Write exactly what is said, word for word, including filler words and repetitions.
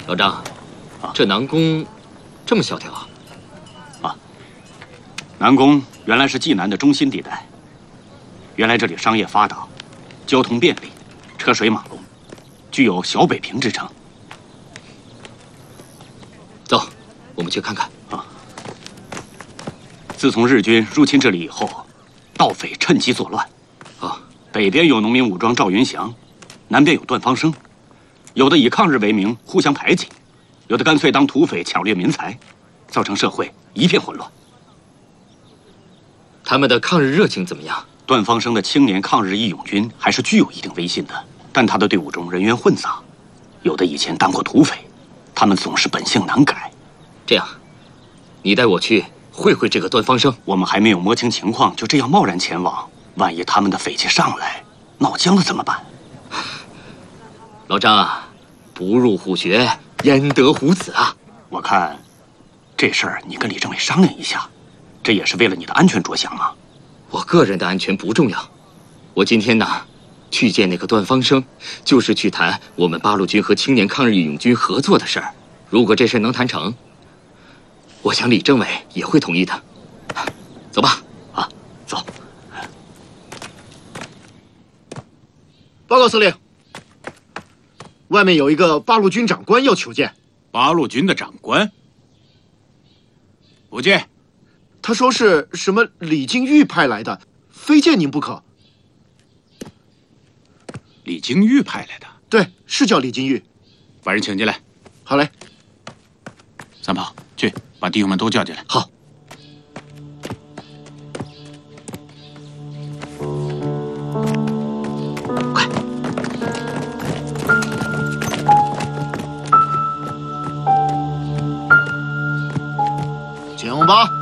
老张，啊，这南宫这么萧条啊？ 啊，南宫原来是济南的中心地带，原来这里商业发达，交通便利，车水马龙，具有小北平之称。 走，我们去看看。 啊，自从日军入侵这里以后，盗匪趁机作乱。啊，北边有农民武装赵云祥，南边有段方生。 有的以抗日为名互相排挤，有的干脆当土匪抢掠民财，造成社会一片混乱。 他们的抗日热情怎么样？ 段方生的青年抗日义勇军还是具有一定威信的，但他的队伍中人员混杂，有的以前当过土匪，他们总是本性难改。 这样，你带我去会会这个段方生。 我们还没有摸清情况，就这样贸然前往，万一他们的匪气上来，闹僵了怎么办？ 老张啊，不入虎穴，焉得虎子啊！ 我看，这事儿你跟李政委商量一下，这也是为了你的安全着想嘛。 我个人的安全不重要，我今天呢，去见那个段方生，就是去谈我们八路军和青年抗日义勇军合作的事儿。如果这事能谈成，我想李政委也会同意的。走吧， 啊，走。 报告司令。 外面有一个八路军长官要求见。 八路军的长官？不见。 他说是什么李金玉派来的，非见您不可。 李金玉派来的？ 对，是叫李金玉。 把人请进来。 好嘞。 三炮，去把弟兄们都叫进来。 好。 请吧。